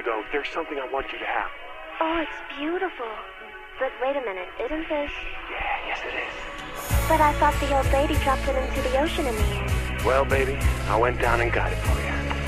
go. There's something I want you to have. Oh, it's beautiful. But wait a minute, isn't this... Yeah, yes it is. But I thought the old lady dropped it into the ocean in the end. Well, baby, I went down and got it for you.